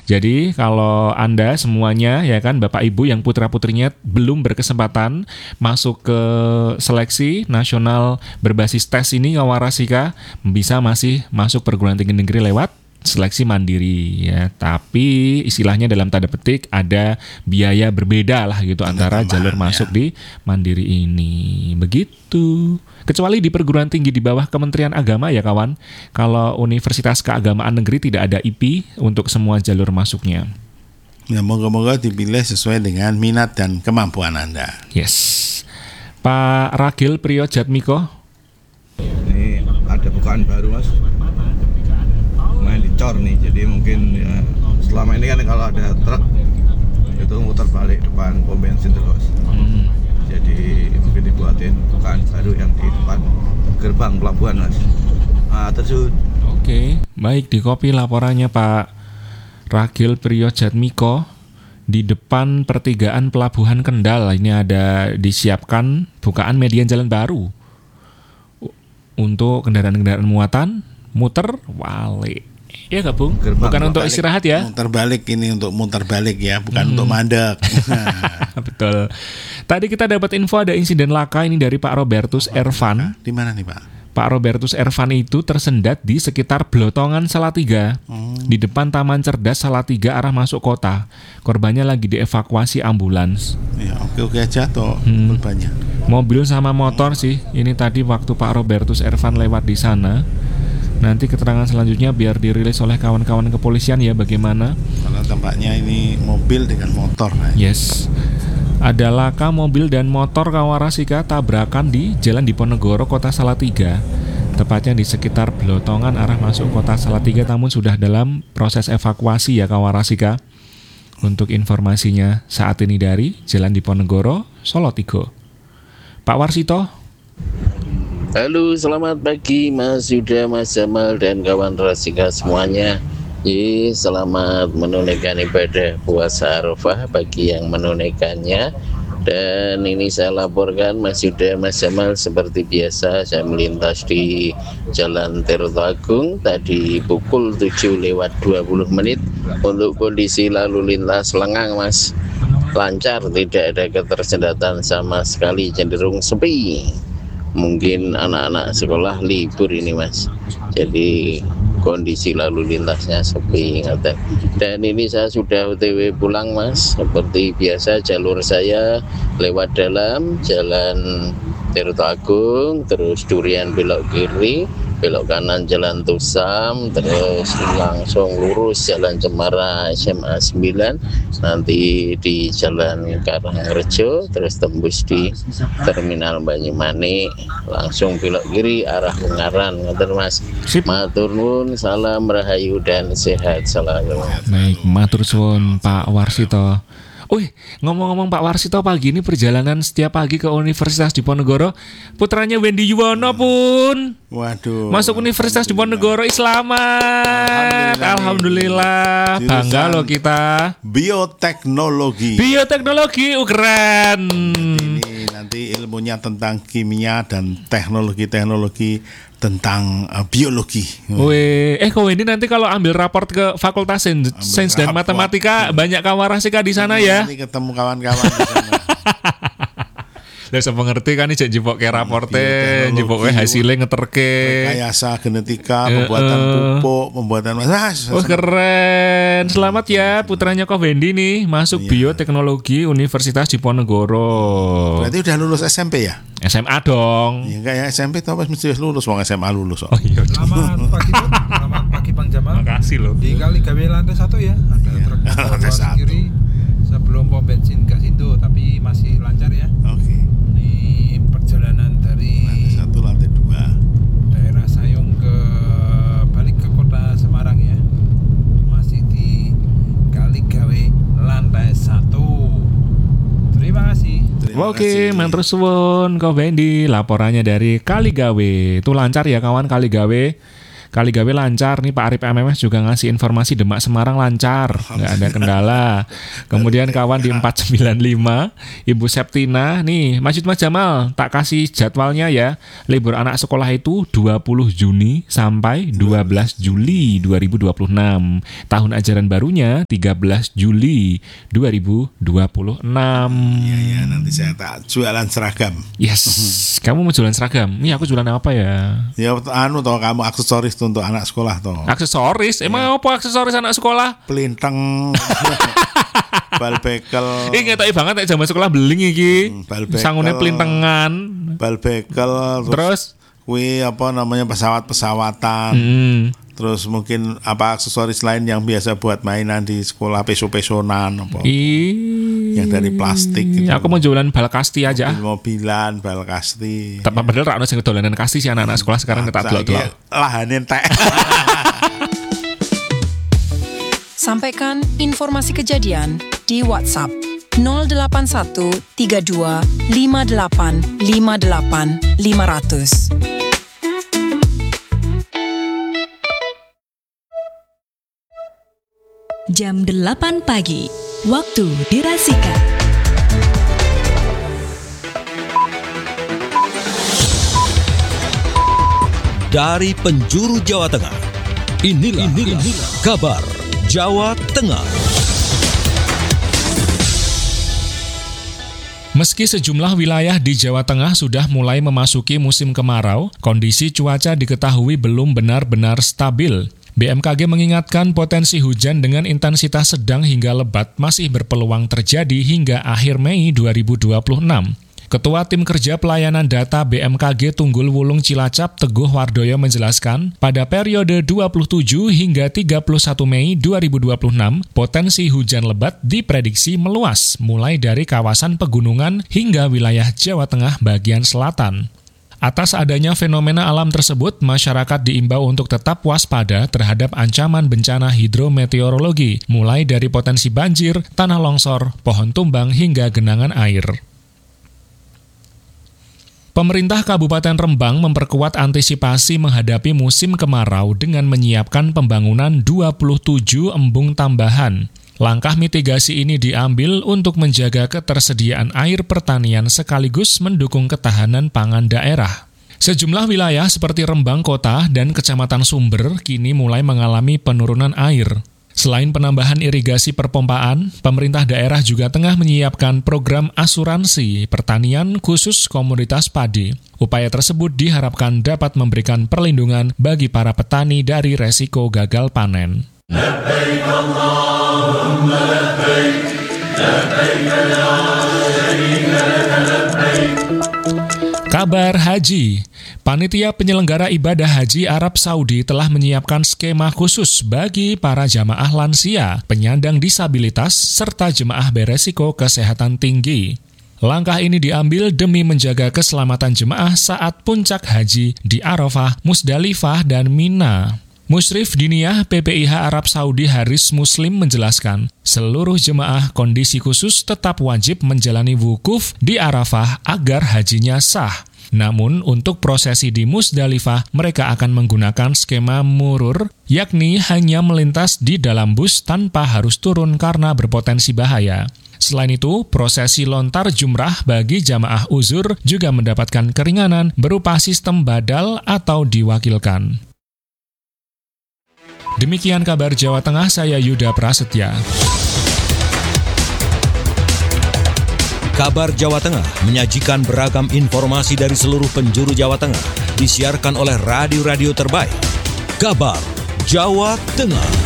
Jadi kalau Anda semuanya ya kan Bapak Ibu yang putra-putrinya belum berkesempatan masuk ke seleksi nasional berbasis tes ini Kawarasika bisa masih masuk perguruan tinggi negeri lewat seleksi mandiri ya, tapi istilahnya dalam tanda petik ada biaya berbeda lah gitu antara jalur masuk di mandiri ini. Begitu. Kecuali di perguruan tinggi di bawah Kementerian Agama ya kawan. Kalau Universitas Keagamaan Negeri tidak ada IP untuk semua jalur masuknya. Ya, moga-moga dipilih sesuai dengan minat dan kemampuan Anda. Yes. Pak Ragil Priyojatmiko. Ini ada bukaan baru Mas. Main di cor nih, jadi mungkin ya, selama ini kan kalau ada truk itu muter balik depan pom bensin terus. Jadi mungkin dibuatin bukaan baru yang di depan gerbang pelabuhan Mas. Terus. Oke, baik, di copy laporannya Pak Ragil Priyojatmiko. Di depan pertigaan Pelabuhan Kendal ini ada disiapkan bukaan median jalan baru untuk kendaraan-kendaraan muatan muter balik. Iya gak Bung? Bukan untuk balik, istirahat ya? Muter balik ini untuk muter balik ya, bukan untuk mandek. Betul. Tadi kita dapat info ada insiden laka ini dari Pak Robertus Ervan. Di mana nih Pak? Pak Robertus Ervan itu tersendat di sekitar Blotongan Salatiga, di depan Taman Cerdas Salatiga arah masuk kota. Korbannya lagi dievakuasi ambulans. Ya oke aja toh korbannya. Mobil sama motor sih. Ini tadi waktu Pak Robertus Ervan lewat di sana. Nanti keterangan selanjutnya biar dirilis oleh kawan-kawan kepolisian ya bagaimana. Kalau tampaknya ini mobil dengan motor. Yes. Ada laka mobil dan motor Kawarasika tabrakan di Jalan Diponegoro, Kota Salatiga. Tepatnya di sekitar Blotongan arah masuk Kota Salatiga, namun sudah dalam proses evakuasi ya Kawarasika. Untuk informasinya saat ini dari Jalan Diponegoro, Solo Tigo. Pak Warsito. Halo, selamat pagi Mas Yuda, Mas Jamal, dan kawan Rasika semuanya. Selamat menunaikan ibadah puasa Arafah bagi yang menunaikannya. Dan ini saya laporkan Mas Yuda, Mas Jamal, seperti biasa saya melintas di Jalan Tirto Agung tadi pukul 7:20 untuk kondisi lalu lintas lengang Mas. Lancar, tidak ada ketersendatan sama sekali, cenderung sepi. Mungkin anak-anak sekolah libur ini Mas, jadi kondisi lalu lintasnya sepi. Dan ini saya sudah OTW pulang Mas. Seperti biasa jalur saya lewat dalam Jalan Tirto Agung, terus Durian belok kiri, belok kanan Jalan Tusam, terus langsung lurus Jalan Cemara SMA 9, nanti di Jalan Karangrejo, terus tembus di Terminal Banyumanik, langsung belok kiri arah Ungaran. Mas, matur nuwun, salam rahayu dan sehat selalu. Baik, matur suwun Pak Warsito. Ngomong-ngomong Pak Warsito, pagi ini perjalanan setiap pagi ke Universitas Diponegoro. Putranya Wendy Yuwono pun masuk Universitas Diponegoro. Selamat. Alhamdulillah. Bangga loh kita. Bioteknologi, keren. Ini nanti ilmunya tentang kimia dan teknologi tentang biologi. Kok Wendy nanti kalau ambil raport ke Fakultas Sains dan Matematika banyak Kawarasika di sana ya. Nanti ketemu kawan-kawan di sana. Lah saya mengerti kan iki jipok ke raporte, jipok hasilnya ngeterke. Rekayasa genetika, pembuatan pupuk, pembuatan keren. Selamat ya putranya Ko Wendy nih masuk bioteknologi Universitas Diponegoro. Berarti udah lulus SMP ya? SMA dong. Ya enggak ya, SMP tuh pas mesti lulus, wong SMA lulus. Oh iya. Selamat pagi Bang. Selamat pagi Bang Jamal. Makasih loh. Di kali gawe lantai 1 ya. Ada truk sebelah kiri sebelum pom bensin Kasindo, tapi masih lancar ya. Oke. Ini perjalanan dari lantai 2 daerah Sayung balik ke kota Semarang ya. Masih di kali gawe lantai 1. Terima kasih. Oke, matur suwun Ko Wendy, laporannya dari Kaligawe. Itu lancar ya kawan Kaligawe. Kaligawe lancar nih, Pak Arif MMS juga ngasih informasi Demak Semarang lancar, nggak ada kendala. Kemudian kawan di 495 Ibu Septina nih, Masjid Mas Jamal tak kasih jadwalnya ya. Libur anak sekolah itu 20 Juni sampai 12 Juli 2026. Tahun ajaran barunya 13 Juli 2026. Iya, nanti saya tak jualan seragam. Yes, kamu mau jualan seragam? Ini aku jualan apa ya? Ya toh kamu aksesoris untuk anak sekolah toh. Aksesoris? Emang apa aksesoris anak sekolah? Pelintang. Bal bekel. Ini ngetoi banget nek zaman sekolah beling iki. Bal bekel. Sangune pelintengan. Bal bekel. Terus pesawat-pesawatan. Terus mungkin aksesoris lain yang biasa buat mainan di sekolah, peso-pesonan apa. Yang dari plastik gitu. Aku mau jualan bal kasti aja. Mobil-mobilan, bal kasti. Tapi padahal ra ono sing dolanan kasti sih anak-anak sekolah sekarang ketak delok-delok. Lahan entek. Sampaikan informasi kejadian di WhatsApp 081 32 58 58 500. Jam 8 pagi, waktu dirasika. Dari penjuru Jawa Tengah, inilah kabar Jawa Tengah. Meski sejumlah wilayah di Jawa Tengah sudah mulai memasuki musim kemarau, kondisi cuaca diketahui belum benar-benar stabil. BMKG mengingatkan potensi hujan dengan intensitas sedang hingga lebat masih berpeluang terjadi hingga akhir Mei 2026. Ketua Tim Kerja Pelayanan Data BMKG Tunggul Wulung Cilacap Teguh Wardoyo menjelaskan, pada periode 27 hingga 31 Mei 2026, potensi hujan lebat diprediksi meluas, mulai dari kawasan pegunungan hingga wilayah Jawa Tengah bagian selatan. Atas adanya fenomena alam tersebut, masyarakat diimbau untuk tetap waspada terhadap ancaman bencana hidrometeorologi, mulai dari potensi banjir, tanah longsor, pohon tumbang, hingga genangan air. Pemerintah Kabupaten Rembang memperkuat antisipasi menghadapi musim kemarau dengan menyiapkan pembangunan 27 embung tambahan. Langkah mitigasi ini diambil untuk menjaga ketersediaan air pertanian sekaligus mendukung ketahanan pangan daerah. Sejumlah wilayah seperti Rembang Kota dan Kecamatan Sumber kini mulai mengalami penurunan air. Selain penambahan irigasi perpompaan, pemerintah daerah juga tengah menyiapkan program asuransi pertanian khusus komoditas padi. Upaya tersebut diharapkan dapat memberikan perlindungan bagi para petani dari resiko gagal panen. Labbaik Allahumma labbaik, labbaik la syarika laka labbaik. Kabar haji. Panitia penyelenggara ibadah haji Arab Saudi telah menyiapkan skema khusus bagi para jamaah lansia, penyandang disabilitas, serta jemaah beresiko kesehatan tinggi. Langkah ini diambil demi menjaga keselamatan jemaah saat puncak haji di Arafah, Musdalifah, dan Mina. Musyrif Diniyah PPIH Arab Saudi Haris Muslim menjelaskan, seluruh jemaah kondisi khusus tetap wajib menjalani wukuf di Arafah agar hajinya sah. Namun, untuk prosesi di Musdalifah, mereka akan menggunakan skema murur, yakni hanya melintas di dalam bus tanpa harus turun karena berpotensi bahaya. Selain itu, prosesi lontar jumrah bagi jamaah uzur juga mendapatkan keringanan berupa sistem badal atau diwakilkan. Demikian kabar Jawa Tengah, saya Yuda Prasetya. Kabar Jawa Tengah menyajikan beragam informasi dari seluruh penjuru Jawa Tengah, disiarkan oleh radio-radio terbaik. Kabar Jawa Tengah.